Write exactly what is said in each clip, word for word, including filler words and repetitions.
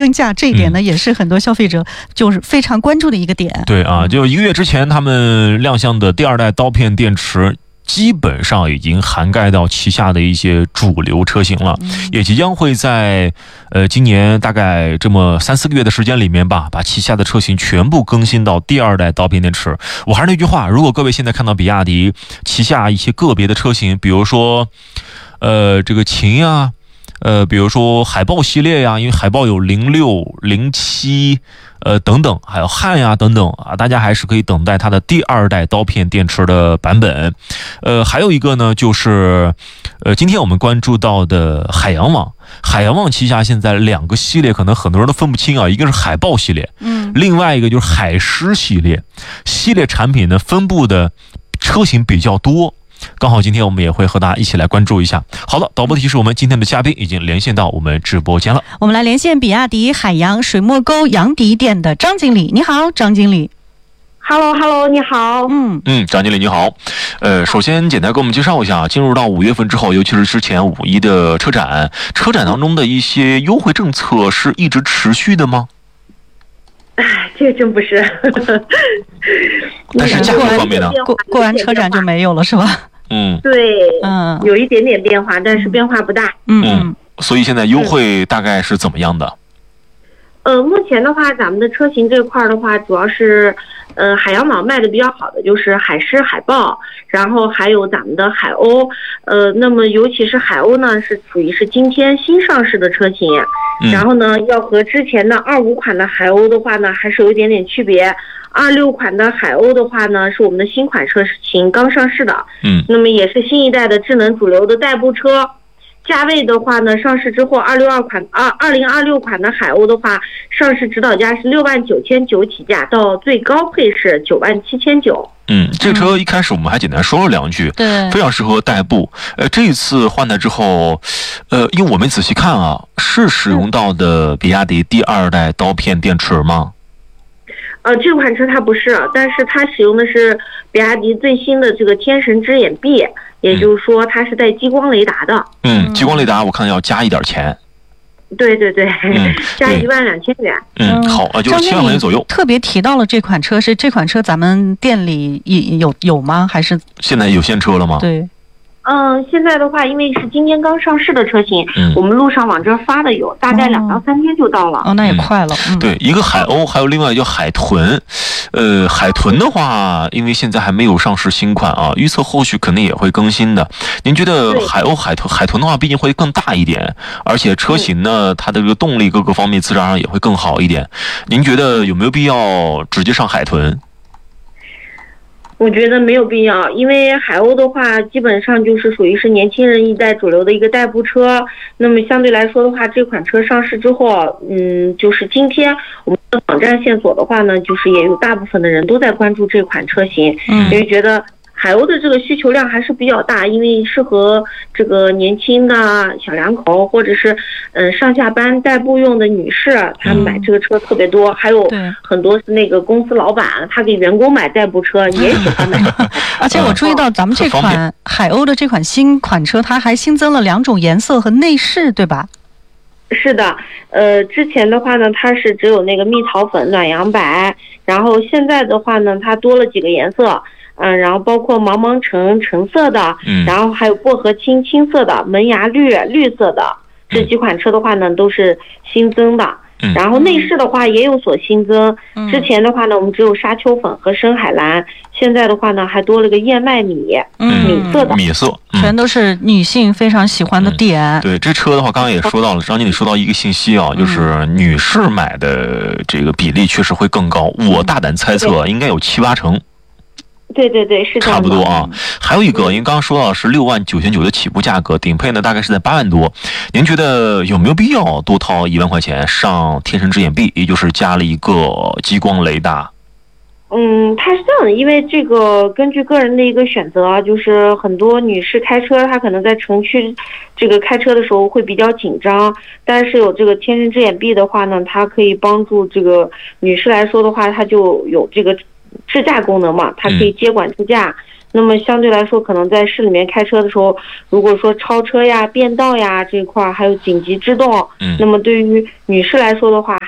升价，这一点呢、嗯、也是很多消费者就是非常关注的一个点。 对啊，就一个月之前他们亮相的第二代刀片电池基本上已经涵盖到旗下的一些主流车型了，也即将会在呃今年大概这么三四个月的时间里面吧，把旗下的车型全部更新到第二代刀片电池。我还是那句话，如果各位现在看到比亚迪旗下一些个别的车型，比如说呃这个秦呀，呃比如说海豹系列呀，因为海豹有零六、零七。呃，等等，还有汉呀等等啊，大家还是可以等待它的第二代刀片电池的版本。呃，还有一个呢，就是呃，今天我们关注到的海洋网，海洋网旗下现在两个系列，可能很多人都分不清啊，一个是海豹系列，嗯，另外一个就是海狮系列。系列产品呢，分布的车型比较多。刚好今天我们也会和大家一起来关注一下。好了，导播提示我们今天的嘉宾已经连线到我们直播间了。 我们来连线比亚迪海洋水墨沟杨迪店的张经理。你好，张经理。 Hello Hello， 你好。 嗯嗯，张经理你好。呃，首先简单给我们介绍一下，进入到五月份之后，尤其是之前五一的车展，车展当中的一些优惠政策是一直持续的吗？ 哎，这个真不是。 但是价格方面呢？ 过过完车展就没有了，是吧？ 嗯， 对，嗯，有一点点变化，但是变化不大。 嗯嗯，所以现在优惠大概是怎么样的？ 呃，目前的话，咱们的车型这块的话，主要是，呃，海洋网卖的比较好的就是海狮、海豹，然后还有咱们的海鸥。呃，那么尤其是海鸥呢，是属于是今天新上市的车型，嗯、然后呢，要和之前的二五款的海鸥的话呢，还是有一点点区别。二六款的海鸥的话呢，是我们的新款车型刚上市的，嗯，那么也是新一代的智能主流的代步车。价位的话呢，上市之后，二六二款二二零二六款的海鸥的话，上市指导价是六万九千九起价，到最高配是九万七千九。 嗯，这车一开始我们还简单说了两句，对，非常适合代步。呃，这一次换代之后，呃，因为我们仔细看啊，是使用到的比亚迪第二代刀片电池吗？ 呃，这款车它不是，但是它使用的是比亚迪最新的这个天神之眼 B， 也就是说它是带激光雷达的。 嗯，激光雷达我看要加一点钱。 对对对，嗯、加一万两千元。 嗯，好啊，就是七万块钱左右。 特别提到了这款车，是这款车咱们店里有有吗？还是现在有现车了吗？ 对。 嗯，现在的话，因为是今天刚上市的车型，嗯、我们路上往这儿发的有，大概两到三天就到了。 哦，那也快了。 嗯、对，一个海鸥，还有另外一个叫海豚。呃，海豚的话，因为现在还没有上市新款啊，预测后续肯定也会更新的。您觉得海鸥、海豚、海豚的话，毕竟会更大一点，而且车型呢，它的这个动力各个方面自然上也会更好一点。您觉得有没有必要直接上海豚？ 我觉得没有必要，因为海鸥的话，基本上就是属于是年轻人一代主流的一个代步车。那么相对来说的话，这款车上市之后，嗯，就是今天我们的网站线索的话呢，就是也有大部分的人都在关注这款车型，嗯，因为觉得海鸥的这个需求量还是比较大，因为适合这个年轻的小两口或者是嗯上下班代步用的女士，她们买这个车特别多，嗯、还有很多是那个公司老板，他给员工买代步车也喜欢买。 而且我注意到咱们这款海鸥的这款新款车，它还新增了两种颜色和内饰，对吧？ 是的，呃，之前的话呢，它是只有那个蜜桃粉、暖阳白，然后现在的话呢，它多了几个颜色。嗯，然后包括茫茫橙橙色的，嗯，然后还有薄荷青青色的，门牙绿绿色的，这几款车的话呢都是新增的。嗯，然后内饰的话也有所新增。嗯，之前的话呢我们只有沙丘粉和深海蓝，现在的话呢还多了个燕麦米，嗯，米色的。 米色， 嗯、全都是女性非常喜欢的点。 嗯、对，这车的话，刚刚也说到了，张经理说到一个信息啊，就是女士买的这个比例确实会更高，我大胆猜测应该有七八成。 对对对，是这样的， 差不多啊。还有一个，因为刚刚说到是六万九千九的起步价格，顶配呢大概是在八万多。您觉得有没有必要多掏一万块钱上天神之眼 B， 也就是加了一个激光雷达？ 嗯，它是这样的，因为这个根据个人的一个选择，就是很多女士开车，她可能在城区这个开车的时候会比较紧张，但是有这个天神之眼 B 的话呢，它可以帮助这个女士来说的话，它就有这个智驾功能嘛，它可以接管智驾。嗯，那么相对来说，可能在市里面开车的时候，如果说超车呀、变道呀这一块，还有紧急制动，嗯，那么对于女士来说的话，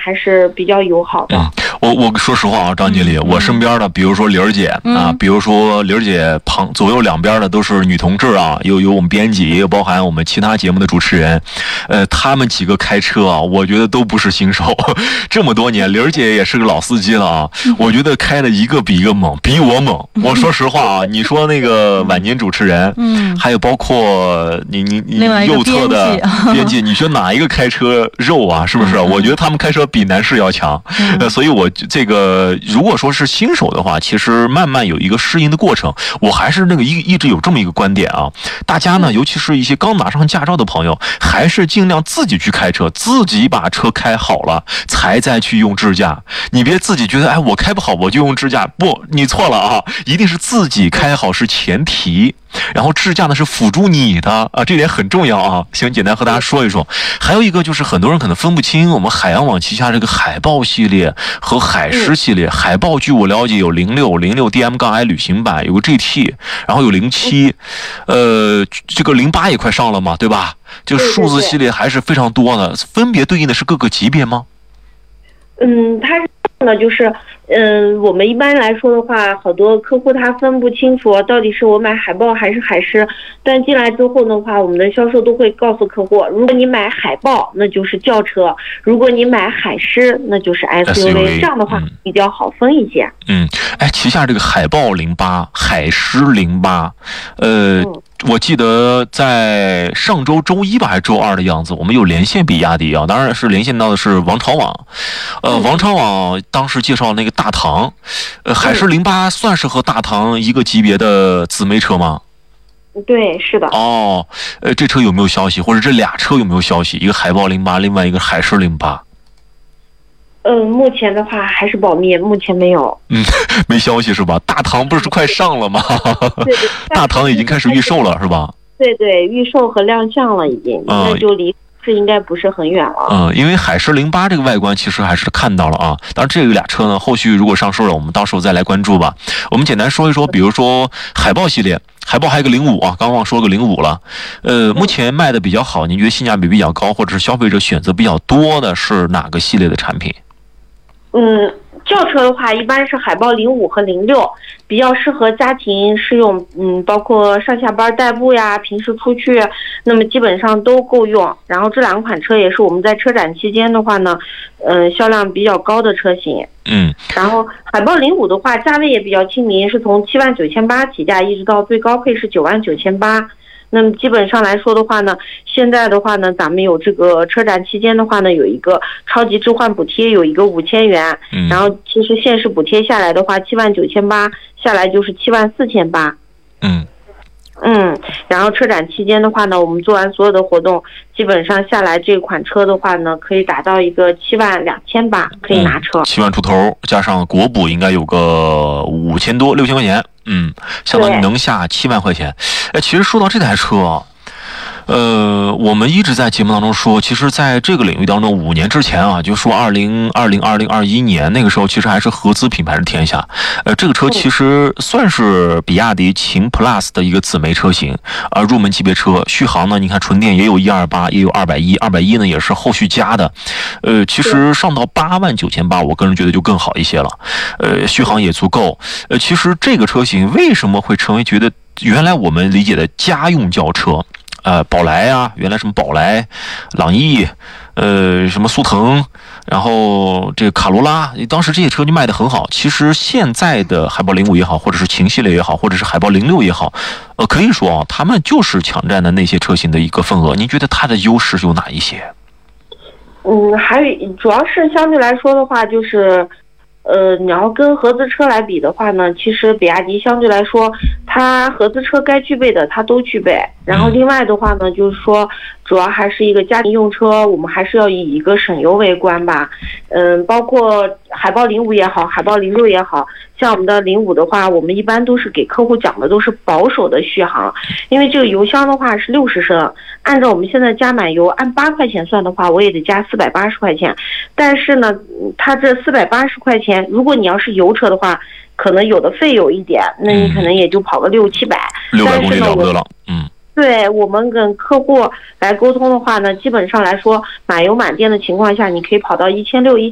还是比较友好的。 嗯，我我说实话啊，张经理，嗯、我身边的，比如说玲儿姐、嗯、啊，比如说玲儿姐旁左右两边的都是女同志啊，有有我们编辑，也有包含我们其他节目的主持人，呃，他们几个开车啊，我觉得都不是新手，这么多年，玲儿姐也是个老司机了啊，嗯、我觉得开的一个比一个猛，比我猛。我说实话啊，你说那个晚年主持人，嗯，还有包括你你你右侧的编辑，你说哪一个开车肉啊？是不是？嗯、我觉得他们开车比男士要强，嗯、呃，所以我这个如果说是新手的话，其实慢慢有一个适应的过程。我还是那个一一直有这么一个观点啊，大家呢，尤其是一些刚拿上驾照的朋友，还是尽量自己去开车，自己把车开好了，才再去用支架。你别自己觉得，哎，我开不好我就用支架，不，你错了啊，一定是自己开好是前提。然后支架呢是辅助你的啊，这点很重要啊。行，简单和大家说一说。还有一个就是很多人可能分不清我们海洋网旗下这个海豹系列和海狮系列。海豹据我了解有零六、零六 D M 杠 I 旅行版，有个 G T， 然后有零七，呃，这个零八也快上了嘛，对吧？这个数字系列还是非常多的，分别对应的是各个级别吗？ 嗯，它是呢，就是，嗯，我们一般来说的话，好多客户他分不清楚到底是我买海豹还是海狮，但进来之后的话，我们的销售都会告诉客户，如果你买海豹，那就是轿车；如果你买海狮，那就是 S U V， 这样的话、嗯、比较好分一些。 嗯，哎，旗下这个海豹零八、海狮零八，呃。嗯我记得在上周周一吧，还是周二的样子，我们有连线比亚迪啊，当然是连线到的是王朝网，呃，王朝网当时介绍那个大唐，呃，海狮零八算是和大唐一个级别的姊妹车吗？ 对，是的。 哦，呃，这车有没有消息，或者这俩车有没有消息？一个海豹零八，另外一个海狮零八。 嗯，目前的话还是保密，目前没有。 嗯，没消息是吧？大唐不是快上了吗？ 对对， 大唐已经开始预售了是吧？ 对对，预售和亮相了已经，那、嗯、就离是应该不是很远了。 嗯，因为海狮零八这个外观其实还是看到了啊。当然这俩车呢，后续如果上市了，我们到时候再来关注吧。我们简单说一说，比如说海豹系列。海豹还有个零五啊，刚忘说个零五了。呃，目前卖的比较好，您觉得性价比比较高，或者是消费者选择比较多的是哪个系列的产品？ 嗯，轿车的话，一般是海豹零五和零六，比较适合家庭适用。嗯，包括上下班代步呀，平时出去，那么基本上都够用。然后这两款车也是我们在车展期间的话呢，呃，销量比较高的车型。 嗯， 然后海豹零五的话，价位也比较亲民，是从七万九千八起价，一直到最高配是九万九千八。那么基本上来说的话呢，现在的话呢，咱们有这个车展期间的话呢，有一个超级置换补贴，有一个五千元， 嗯、 然后其实限时补贴下来的话，七万九千八下来就是七万四千八。 嗯。 嗯，然后车展期间的话呢，我们做完所有的活动，基本上下来这款车的话呢，可以达到一个七万两千八，可以拿车。 嗯、七万出头，加上国补应该有个五千多六千块钱，嗯，相当于能下七万块钱。哎，其实说到这台车。呃，我们一直在节目当中说，其实在这个领域当中，五年之前啊，就说二零二零二零二一年那个时候，其实还是合资品牌的天下。呃，这个车其实算是比亚迪秦 Plus 的一个姊妹车型，啊，入门级别车。续航呢，你看纯电也有一二八，也有二百一，二百一呢也是后续加的。呃，其实上到八万九千八，我个人觉得就更好一些了。呃，续航也足够。呃，其实这个车型为什么会成为觉得原来我们理解的家用轿车？呃，宝来啊，原来什么宝来、朗逸，呃，什么速腾，然后这个卡罗拉，当时这些车就卖得很好。其实现在的海豹零五也好，或者是秦系列也好，或者是海豹零六也好，呃，可以说啊，他们就是抢占的那些车型的一个份额。您觉得它的优势有哪一些？ 嗯，还有主要是相对来说的话，就是。呃，你要跟合资车来比的话呢，其实比亚迪相对来说，它合资车该具备的它都具备。然后另外的话呢，就是说，主要还是一个家庭用车，我们还是要以一个省油为关吧。嗯，包括海豹零五也好，海豹零六也好，像我们的零五的话，我们一般都是给客户讲的都是保守的续航，因为这个油箱的话是六十升，按照我们现在加满油按八块钱算的话，我也得加四百八十块钱。但是呢，它这四百八十块钱，如果你要是油车的话，可能有的费有一点，那你可能也就跑个六七百。 六百公里了不得了，嗯。 对，我们跟客户来沟通的话呢，基本上来说，满油满电的情况下，你可以跑到一千六、一